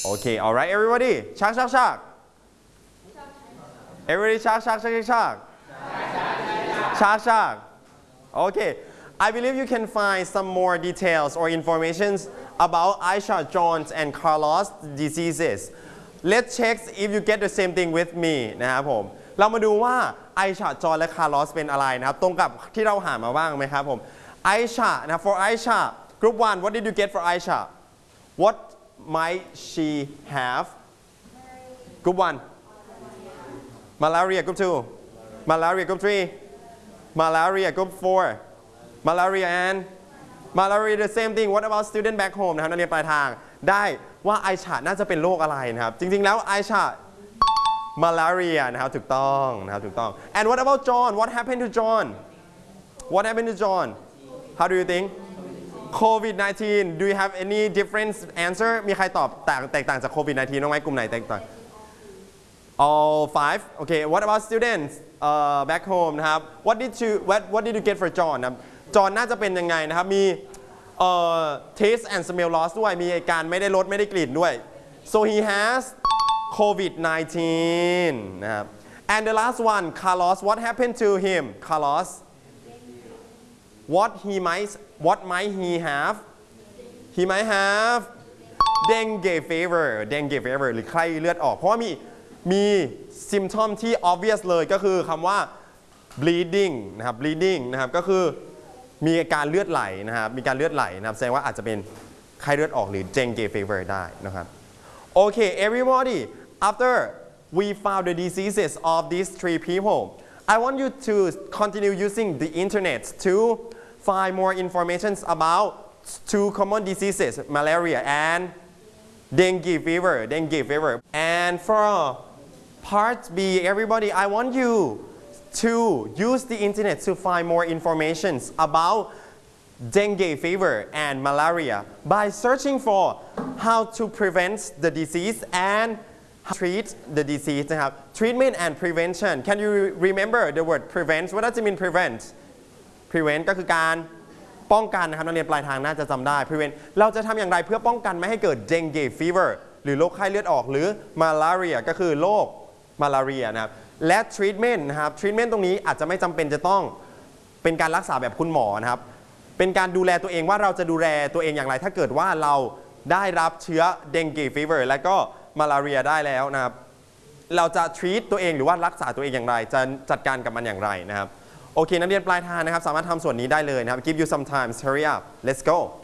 Okay, all right, everybody. Shark, shark, shark. Everybody, shark, shark, shark, shark. Shark, shark. Okay, I believe you can find some more details or information about Aisha, John's, and Carlos diseases. Let's check if you get the same thing with me นะครับผมเรามาดูว่าไอชาจอห์นและคาร์ลอสเป็นอะไรนะครับตรงกับที่เราหามาบ้างไหมครับผมไอชานะ for Aisha group 1 what did you get for Aisha what might she have group 1 malaria group 2 malaria group 3 malaria group 4 malaria and malaria the same thing what about student back home นะครับนักเรียนปลายทางได้ว่าไอชาน่าจะเป็นโรคอะไรนะครับจริงๆแล้วไอชาmalaria นะครับถูกต้องนะครับถูกต้อง and what about John what happened to John what happened to John how do you think COVID-19 do you have any different answer มีใครตอบแตกต่างจาก COVID-19 น้องไหมกลุ่มไหนแตกต่าง all 5 okay what about students back home นะครับ what did you get for John นะครับ John น่าจะเป็นยังไงนะครับมีtaste and smell loss ด้วยมีอาการไม่ได้รสไม่ได้กลิ่นด้วย so he has COVID-19 นะครับ and the last one Carlos what happened to him Carlos what might he have he might have dengue fever หรือไข้เลือดออกเพราะว่ามี symptom ที่ obvious เลยก็คือคำว่า bleeding นะครับ bleeding นะครับก็คือมีอาการเลือดไหลนะครับมีการเลือดไหลนะครับแสดงว่าอาจจะเป็นไข้เลือดออกหรือ dengue fever ได้นะครับ okay everybody after we found the diseases of these three people I want you to continue using the internet to find more information about two common diseases malaria and dengue fever and for part B everybody I want you to use the internet to find more information about dengue fever and malaria by searching for how to prevent the disease and treat the disease นะครับ treatment and prevention can you remember the word prevent what does it mean prevent ก็คือการป้องกันนะครับนักเรียนปลายทางน่าจะจำได้ prevent เราจะทำอย่างไรเพื่อป้องกันไม่ให้เกิด dengue fever หรือโรคไข้เลือดออกหรือ malaria ก็คือโรค malaria นะครับและ treatment นะครับ treatment ตรงนี้อาจจะไม่จำเป็นจะต้องเป็นการรักษาแบบคุณหมอนะครับเป็นการดูแลตัวเองว่าเราจะดูแลตัวเองอย่างไรถ้าเกิดว่าเราได้รับเชื้อ dengue fever และก็ malaria ได้แล้วนะครับเราจะ treat ตัวเองหรือว่ารักษาตัวเองอย่างไรจะจัดการกับมันอย่างไรนะครับโอเคนักเรียนปลายทางนะครับสามารถทำส่วนนี้ได้เลยนะครับ give you some time hurry up let's go